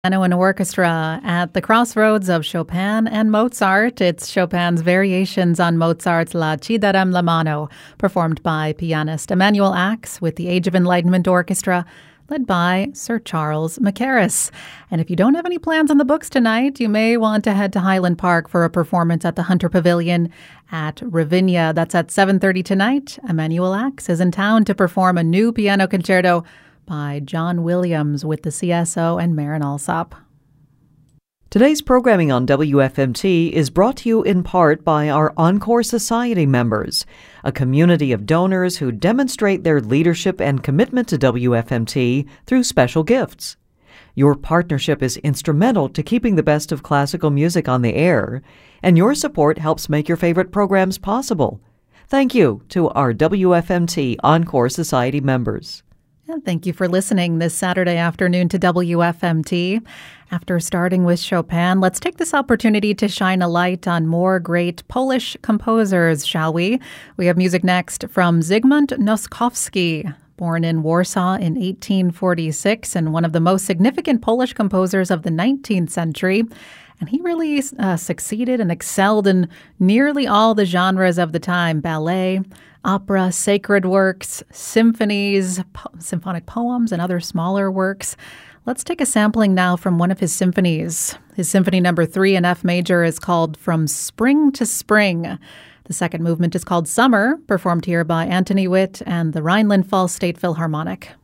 Piano and orchestra at the crossroads of Chopin and Mozart. It's Chopin's variations on Mozart's La Ci darem la mano, performed by pianist Emanuel Ax with the Age of Enlightenment Orchestra, led by Sir Charles Mackerras. And if you don't have any plans on the books tonight, you may want to head to Highland Park for a performance at the Hunter Pavilion at Ravinia. That's at 7:30 tonight. Emanuel Ax is in town to perform a new piano concerto by John Williams with the CSO and Marin Alsop. Today's programming on WFMT is brought to you in part by our Encore Society members, a community of donors who demonstrate their leadership and commitment to WFMT through special gifts. Your partnership is instrumental to keeping the best of classical music on the air, and your support helps make your favorite programs possible. Thank you to our WFMT Encore Society members. And thank you for listening this Saturday afternoon to WFMT. After starting with Chopin, let's take this opportunity to shine a light on more great Polish composers, shall we? We have music next from Zygmunt Noskowski, born in Warsaw in 1846 and one of the most significant Polish composers of the 19th century. And he really succeeded and excelled in nearly all the genres of the time: ballet, opera, sacred works, symphonies, symphonic poems, and other smaller works. Let's take a sampling now from one of his symphonies. His Symphony No. 3 in F major is called From Spring to Spring. The second movement is called Summer, performed here by Anthony Witt and the Rhineland-Pfalz State Philharmonic.